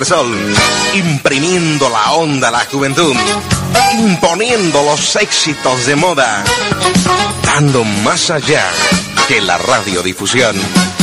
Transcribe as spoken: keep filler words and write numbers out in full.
Intersol, imprimiendo la onda a la juventud, imponiendo los éxitos de moda, dando más allá que la radiodifusión.